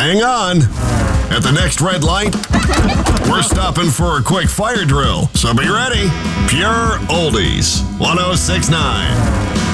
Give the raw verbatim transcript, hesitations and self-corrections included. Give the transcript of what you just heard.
hang on. At the next red light, we're stopping for a quick fire drill, so be ready. Pure Oldies, one oh six point nine.